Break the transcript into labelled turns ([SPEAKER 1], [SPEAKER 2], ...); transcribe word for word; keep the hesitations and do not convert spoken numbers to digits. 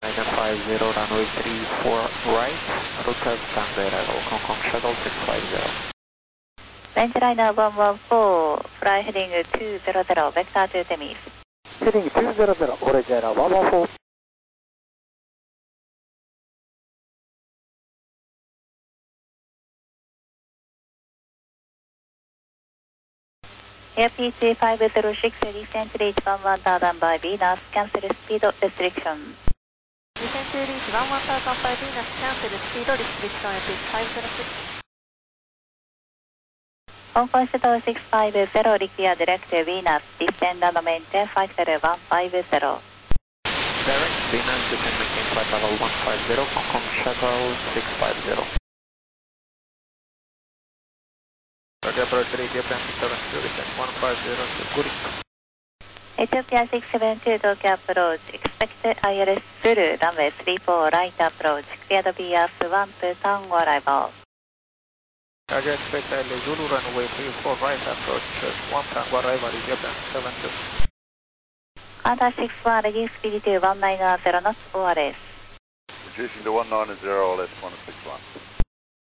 [SPEAKER 1] nine five zero, runway three four right, route standby arrival, Hong Kong Shuttle six five zero.
[SPEAKER 2] Range liner one one four, fly heading two zero zero, vector to Temis.
[SPEAKER 3] Heading two zero zero, orange liner one one four.
[SPEAKER 2] Airspeed five zero six, descent reach one one thousand by Venus, cancel speed restriction.
[SPEAKER 4] Descent reach one one thousand by Venus, cancel speed restriction, airspeed five zero six.
[SPEAKER 2] Hong Kong Shuttle six five zero, require direct Venus, descend and maintain flight level one five zero.
[SPEAKER 1] Direct Venus, descend maintain flight level one five zero, Hong Kong Shuttle six five zero. Roger, approach Ethiopia six seven two, descend one five zero to Guri.
[SPEAKER 2] Ethiopia six seven two, Tokyo approach, expect I L S through runway three four right approach, cleared V S one to tango arrival.
[SPEAKER 1] Roger, expect I L S Zulu runway three four right approach, one tango arrival, Ethiopia seven two.
[SPEAKER 2] Under six one, reduce speed to one nine zero knots O R S.
[SPEAKER 5] Reducing to one nine zero, L S one six one.